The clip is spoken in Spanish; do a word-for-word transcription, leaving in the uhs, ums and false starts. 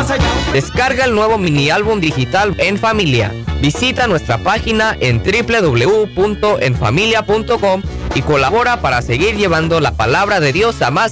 Descarga el nuevo mini álbum digital En Familia. Visita nuestra página en doble u doble u doble u punto en familia punto com y colabora para seguir llevando la palabra de Dios a más